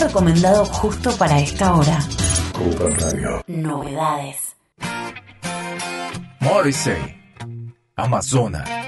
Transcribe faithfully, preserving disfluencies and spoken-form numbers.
recomendado justo para esta hora. Cooper Radio. Novedades. Morrissey, Amazona.